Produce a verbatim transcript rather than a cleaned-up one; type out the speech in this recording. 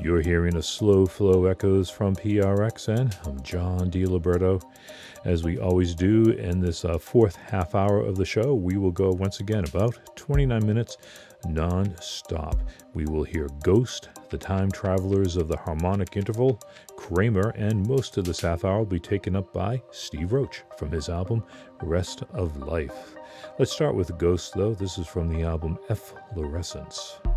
You're hearing a slow flow echoes from P R X N. I'm John DiLiberto. As we always do in this uh, fourth half hour of the show, we will go once again about twenty-nine minutes non-stop. We will hear Ghost, the Time Travelers of the Harmonic Interval, Kramer, and most of this half hour will be taken up by Steve Roach from his album Rest of Life. Let's start with Ghost, though. This is from the album Efflorescence.